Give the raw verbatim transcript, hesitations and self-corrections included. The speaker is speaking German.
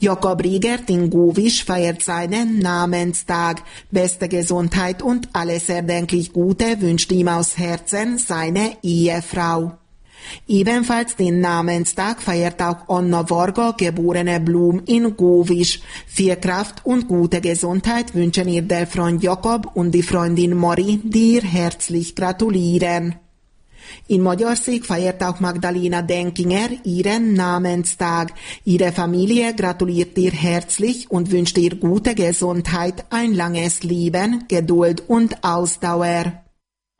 Jakob Riegert in Govisch feiert seinen Namenstag. Beste Gesundheit und alles erdenklich Gute wünscht ihm aus Herzen seine Ehefrau. Ebenfalls den Namenstag feiert auch Anna Varga, geborene Blum in Govisch. Viel Kraft und gute Gesundheit wünschen ihr der Freund Jakob und die Freundin Marie, die ihr herzlich gratulieren. In Magyarszék feiert auch Magdalena Denkinger ihren Namenstag. Ihre Familie gratuliert ihr herzlich und wünscht ihr gute Gesundheit, ein langes Leben, Geduld und Ausdauer.